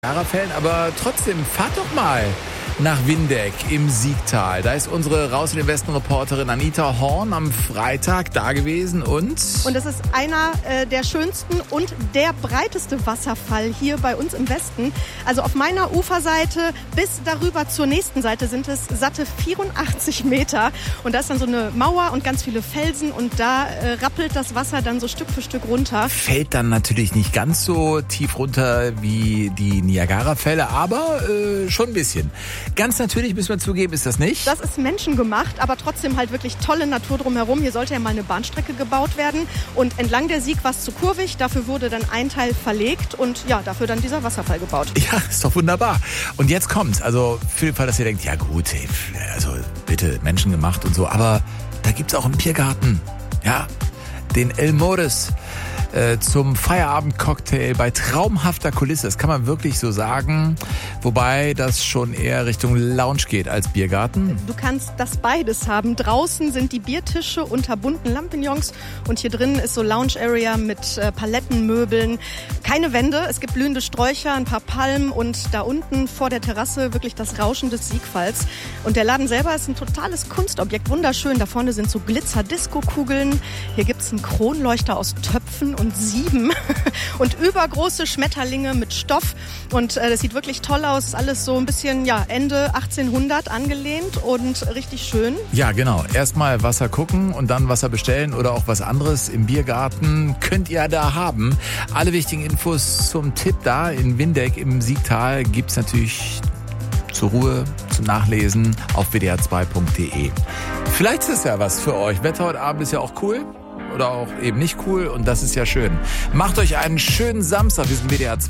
Fällen, aber trotzdem, fahrt doch mal nach Windeck im Siegtal. Da ist unsere Raus in den Westen Reporterin Anita Horn am Freitag da gewesen und es ist einer der schönsten und der breiteste Wasserfall hier bei uns im Westen. Also auf meiner Uferseite bis darüber zur nächsten Seite sind es satte 84 Meter. Und da ist dann so eine Mauer und ganz viele Felsen und da rappelt das Wasser dann so Stück für Stück runter. Fällt dann natürlich nicht ganz so tief runter wie die Niagarafälle, aber schon ein bisschen. Ganz natürlich, müssen wir zugeben, ist das nicht. Das ist menschengemacht, aber trotzdem halt wirklich tolle Natur drumherum. Hier sollte ja mal eine Bahnstrecke gebaut werden und entlang der Sieg war es zu kurvig. Dafür wurde dann ein Teil verlegt und ja, dafür dann dieser Wasserfall gebaut. Ja, ist doch wunderbar. Und jetzt kommt's. Also für den Fall, dass ihr denkt, ja gut, also bitte menschengemacht und so, aber da gibt's auch einen Biergarten. Ja, den El Mores. Zum Feierabendcocktail bei traumhafter Kulisse. Das kann man wirklich so sagen. Wobei das schon eher Richtung Lounge geht als Biergarten. Du kannst das beides haben. Draußen sind die Biertische unter bunten Lampignons und hier drin ist so Lounge-Area mit Palettenmöbeln. Keine Wände, es gibt blühende Sträucher, ein paar Palmen und da unten vor der Terrasse wirklich das Rauschen des Siegfalls. Und der Laden selber ist ein totales Kunstobjekt, wunderschön. Da vorne sind so Glitzer-Disco-Kugeln. Hier gibt's einen Kronleuchter aus Töpfen und Sieben und übergroße Schmetterlinge mit Stoff und das sieht wirklich toll aus, ist alles so ein bisschen Ende 1800 angelehnt und richtig schön. Ja genau, erstmal Wasser gucken und dann Wasser bestellen oder auch was anderes im Biergarten könnt ihr da haben. Alle wichtigen Infos zum Tipp da in Windeck im Siegtal gibt's natürlich zur Ruhe, zum Nachlesen auf wdr2.de. Vielleicht ist es ja was für euch. Wetter heute Abend ist ja auch cool. Oder auch eben nicht cool und das ist ja schön. Macht euch einen schönen Samstag. Wir sind WDR 2.